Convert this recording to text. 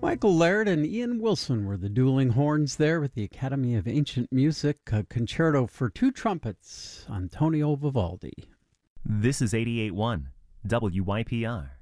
Michael Laird and Ian Wilson were the dueling horns there with the Academy of Ancient Music, a concerto for two trumpets, Antonio Vivaldi. This is 88.1 WYPR.